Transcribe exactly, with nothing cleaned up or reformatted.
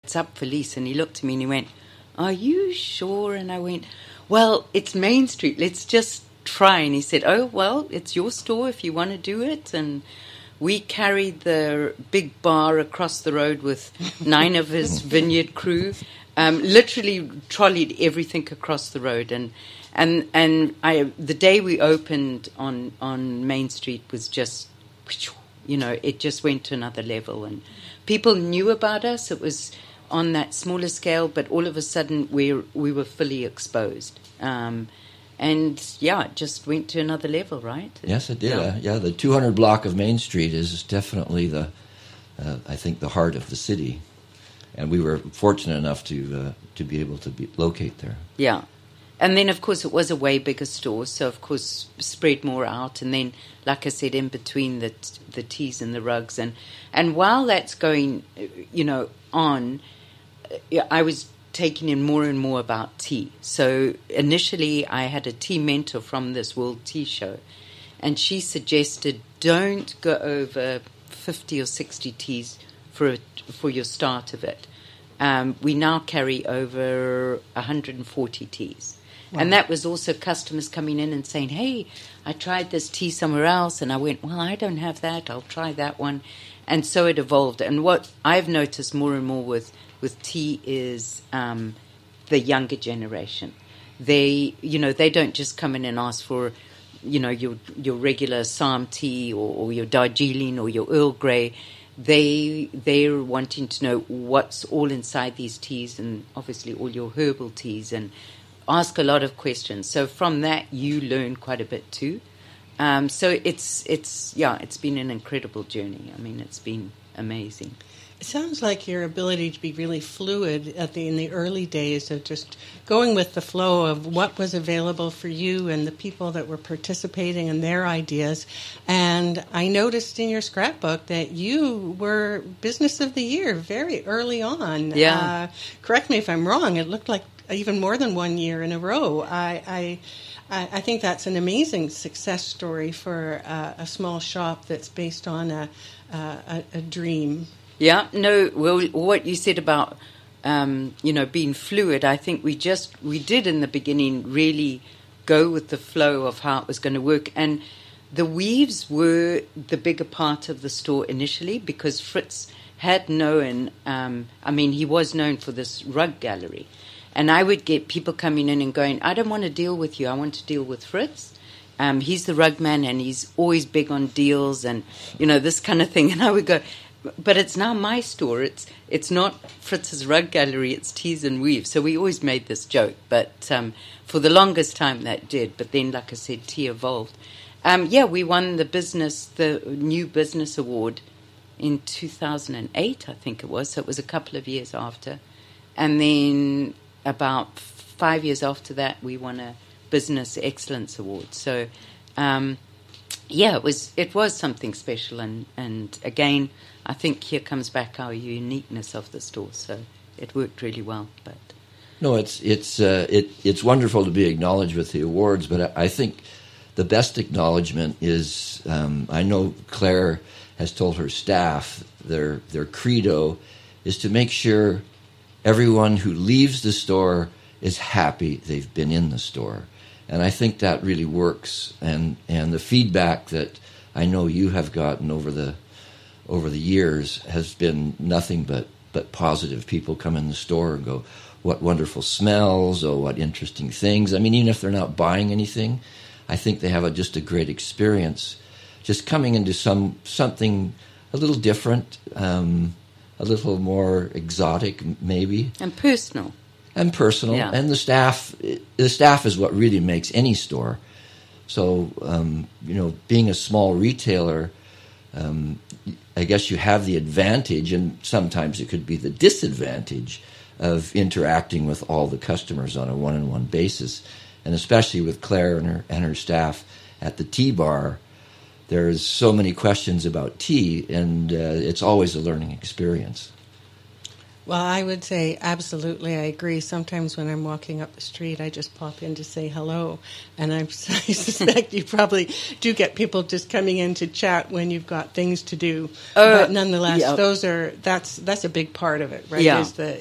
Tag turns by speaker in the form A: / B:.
A: it's up for lease. And he looked at me and he went, are you sure? And I went, well, it's Main Street. Let's just try. And he said, oh, well, it's your store if you want to do it. And we carried the big bar across the road with nine of his vineyard crew, um, literally trolleyed everything across the road. And and and I, the day we opened on, on Main Street was just, you know, it just went to another level. And people knew about us. It was on that smaller scale, but all of a sudden we we were fully exposed. Um, and yeah, it just went to another level, right?
B: Yes, it did.
A: Yeah,
B: Uh, yeah the two hundred block of Main Street is definitely the, uh, I think, the heart of the city. And we were fortunate enough to uh, to be able to be, locate there.
A: Yeah. And then, of course, it was a way bigger store, so, of course, spread more out. And then, like I said, in between the the teas and the rugs. And, and while that's going, you know, on, I was taking in more and more about tea. So initially, I had a tea mentor from this World Tea Show. And she suggested, don't go over fifty or sixty teas for, a, for your start of it. Um, we now carry over one hundred forty teas. Wow. And that was also customers coming in and saying, hey, I tried this tea somewhere else. And I went, well, I don't have that. I'll try that one. And so it evolved. And what I've noticed more and more with, with tea is um, the younger generation. They, you know, they don't just come in and ask for, you know, your your regular Assam tea or, or your Darjeeling or your Earl Grey. They, they're wanting to know what's all inside these teas and obviously all your herbal teas and ask a lot of questions. So from that, you learn quite a bit too. Um, so it's, it's yeah, it's been an incredible journey. I mean, it's been amazing.
C: It sounds like your ability to be really fluid at the in the early days of just going with the flow of what was available for you and the people that were participating in their ideas. And I noticed in your scrapbook that you were Business of the Year very early on.
A: Yeah.
C: Uh, correct me if I'm wrong. It looked like even more than one year in a row. I I, I think that's an amazing success story for uh, a small shop that's based on a a, a dream.
A: Yeah, no, well, what you said about, um, you know, being fluid, I think we just, we did in the beginning really go with the flow of how it was going to work. And the weaves were the bigger part of the store initially because Fritz had known, um, I mean, he was known for this rug gallery. And I would get people coming in and going, I don't want to deal with you, I want to deal with Fritz. Um, he's the rug man and he's always big on deals and, you know, this kind of thing. And I would go, but it's now my store. It's it's not Fritz's rug gallery. It's Teas and Weaves. So we always made this joke. But um, for the longest time that did. But then, like I said, tea evolved. Um, yeah, we won the business, the new business award in two thousand eight, I think it was. So it was a couple of years after. And then about five years after that, we won a business excellence award. So, um, yeah, it was it was something special. And, and again, I think here comes back our uniqueness of the store. So it worked really well. But
B: no, it's it's uh, it it's wonderful to be acknowledged with the awards. But I, I think the best acknowledgement is um, I know Claire has told her staff their their credo is to make sure everyone who leaves the store is happy they've been in the store. And I think that really works. And and the feedback that I know you have gotten over the over the years has been nothing but, but positive. People come in the store and go, what wonderful smells, oh, what interesting things. I mean, even if they're not buying anything, I think they have a, just a great experience. Just coming into some something a little different, um, a little more exotic, maybe.
A: And personal.
B: And personal.
A: Yeah.
B: And the staff, the staff is what really makes any store. So, um, you know, being a small retailer, um, I guess you have the advantage, and sometimes it could be the disadvantage of interacting with all the customers on a one-on-one basis. And especially with Claire and her, and her staff at the tea bar, there's so many questions about tea, and uh, it's always a learning experience.
C: Well, I would say absolutely. I agree. Sometimes when I'm walking up the street, I just pop in to say hello. And I'm, I suspect you probably do get people just coming in to chat when you've got things to do. Uh, but nonetheless, yeah. those are that's that's a big part of it, right?
A: Yeah.
C: Is the